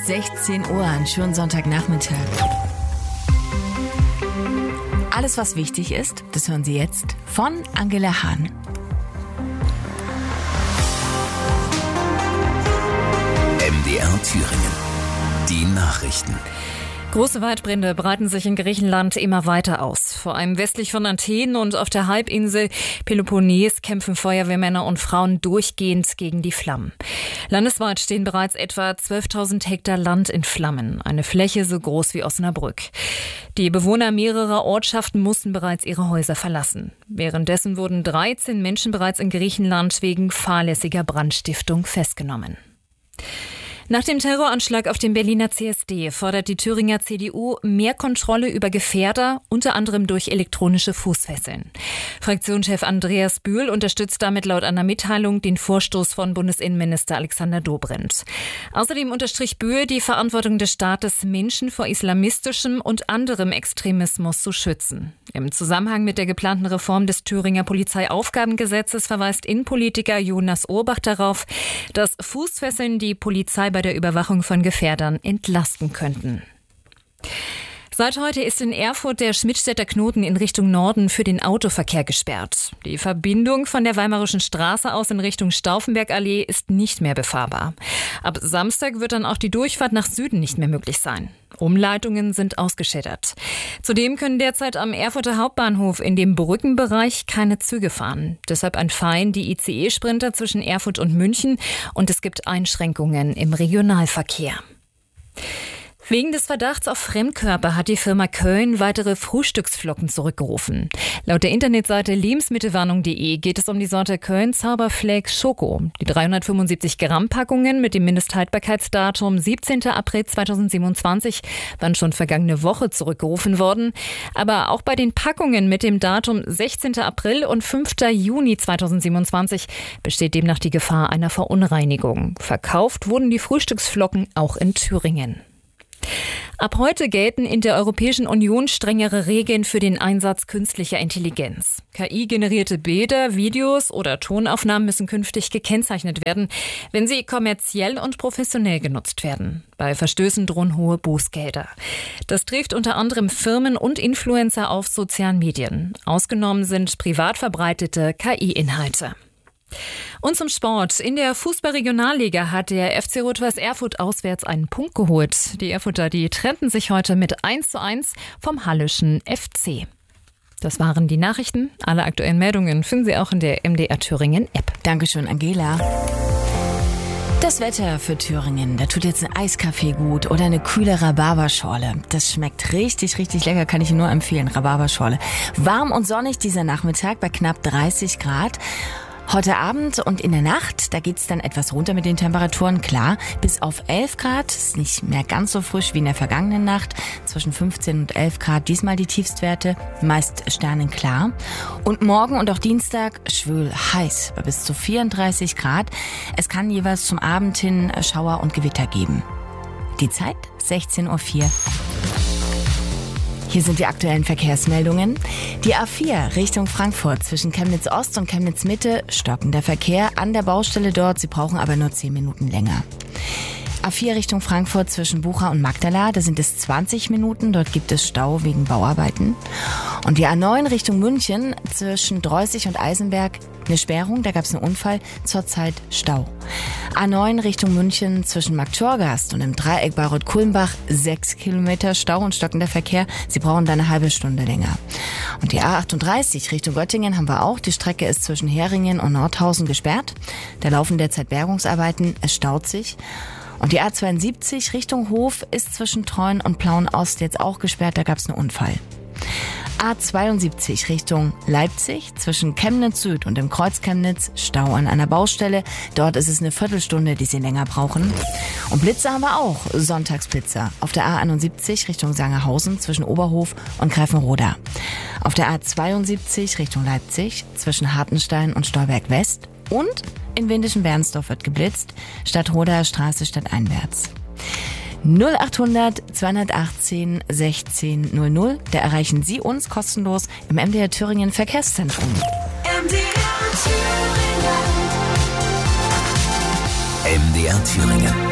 16 Uhr an schönen Sonntagnachmittag. Alles, was wichtig ist, das hören Sie jetzt von Angela Hahn. MDR Thüringen. Die Nachrichten. Große Waldbrände breiten sich in Griechenland immer weiter aus. Vor allem westlich von Athen und auf der Halbinsel Peloponnes kämpfen Feuerwehrmänner und Frauen durchgehend gegen die Flammen. Landesweit stehen bereits etwa 12.000 Hektar Land in Flammen, eine Fläche so groß wie Osnabrück. Die Bewohner mehrerer Ortschaften mussten bereits ihre Häuser verlassen. Währenddessen wurden 13 Menschen bereits in Griechenland wegen fahrlässiger Brandstiftung festgenommen. Nach dem Terroranschlag auf dem Berliner CSD fordert die Thüringer CDU mehr Kontrolle über Gefährder, unter anderem durch elektronische Fußfesseln. Fraktionschef Andreas Bühl unterstützt damit laut einer Mitteilung den Vorstoß von Bundesinnenminister Alexander Dobrindt. Außerdem unterstrich Bühl die Verantwortung des Staates, Menschen vor islamistischem und anderem Extremismus zu schützen. Im Zusammenhang mit der geplanten Reform des Thüringer Polizeiaufgabengesetzes verweist Innenpolitiker Jonas Urbach darauf, dass Fußfesseln die Polizei bei der Überwachung von Gefährdern entlasten könnten. Seit heute ist in Erfurt der Schmidtstädter Knoten in Richtung Norden für den Autoverkehr gesperrt. Die Verbindung von der Weimarischen Straße aus in Richtung Stauffenbergallee ist nicht mehr befahrbar. Ab Samstag wird dann auch die Durchfahrt nach Süden nicht mehr möglich sein. Umleitungen sind ausgeschildert. Zudem können derzeit am Erfurter Hauptbahnhof in dem Brückenbereich keine Züge fahren. Deshalb entfallen die ICE-Sprinter zwischen Erfurt und München und es gibt Einschränkungen im Regionalverkehr. Wegen des Verdachts auf Fremdkörper hat die Firma Köln weitere Frühstücksflocken zurückgerufen. Laut der Internetseite lebensmittelwarnung.de geht es um die Sorte Köln Zauberflakes Schoko. Die 375 Gramm Packungen mit dem Mindesthaltbarkeitsdatum 17. April 2027 waren schon vergangene Woche zurückgerufen worden. Aber auch bei den Packungen mit dem Datum 16. April und 5. Juni 2027 besteht demnach die Gefahr einer Verunreinigung. Verkauft wurden die Frühstücksflocken auch in Thüringen. Ab heute gelten in der Europäischen Union strengere Regeln für den Einsatz künstlicher Intelligenz. KI-generierte Bilder, Videos oder Tonaufnahmen müssen künftig gekennzeichnet werden, wenn sie kommerziell und professionell genutzt werden. Bei Verstößen drohen hohe Bußgelder. Das trifft unter anderem Firmen und Influencer auf sozialen Medien. Ausgenommen sind privat verbreitete KI-Inhalte. Und zum Sport. In der Fußball-Regionalliga hat der FC Rot-Weiß Erfurt auswärts einen Punkt geholt. Die Erfurter, die trennten sich heute mit 1:1 vom Hallischen FC. Das waren die Nachrichten. Alle aktuellen Meldungen finden Sie auch in der MDR Thüringen App. Dankeschön, Angela. Das Wetter für Thüringen, da tut jetzt ein Eiskaffee gut oder eine kühle Rhabarberschorle. Das schmeckt richtig, richtig lecker, kann ich Ihnen nur empfehlen, Rhabarberschorle. Warm und sonnig dieser Nachmittag bei knapp 30 Grad. Heute Abend und in der Nacht, da geht's dann etwas runter mit den Temperaturen, klar, bis auf 11 Grad, ist nicht mehr ganz so frisch wie in der vergangenen Nacht, zwischen 15 und 11 Grad diesmal die Tiefstwerte, meist sternenklar. Und morgen und auch Dienstag schwül heiß, bei bis zu 34 Grad. Es kann jeweils zum Abend hin Schauer und Gewitter geben. Die Zeit 16:04 Uhr. Hier sind die aktuellen Verkehrsmeldungen. Die A4 Richtung Frankfurt zwischen Chemnitz Ost und Chemnitz Mitte, stockender Verkehr an der Baustelle dort. Sie brauchen aber nur 10 Minuten länger. A4 Richtung Frankfurt zwischen Bucha und Magdala, da sind es 20 Minuten. Dort gibt es Stau wegen Bauarbeiten. Und die A9 Richtung München zwischen Dreußig und Eisenberg, eine Sperrung, da gab es einen Unfall, zurzeit Stau. A9 Richtung München zwischen Marktschorgast und im Dreieck Bayreuth-Kulmbach 6 Kilometer Stau und stockender Verkehr. Sie brauchen da eine halbe Stunde länger. Und die A38 Richtung Göttingen haben wir auch. Die Strecke ist zwischen Heringen und Nordhausen gesperrt. Da laufen derzeit Bergungsarbeiten, es staut sich. Und die A72 Richtung Hof ist zwischen Treuen und Plauen-Ost jetzt auch gesperrt, da gab es einen Unfall. A72 Richtung Leipzig zwischen Chemnitz Süd und dem Kreuz Chemnitz, Stau an einer Baustelle. Dort ist es eine Viertelstunde, die sie länger brauchen. Und Blitzer haben wir auch, Sonntagsblitzer. Auf der A71 Richtung Sangerhausen zwischen Oberhof und Greifenroda. Auf der A72 Richtung Leipzig zwischen Hartenstein und Stolberg West. Und in Windischen-Bernsdorf wird geblitzt, Stadtroder Straße stadteinwärts. 0800 218 16 00. Da erreichen Sie uns kostenlos im MDR Thüringen Verkehrszentrum. MDR Thüringen.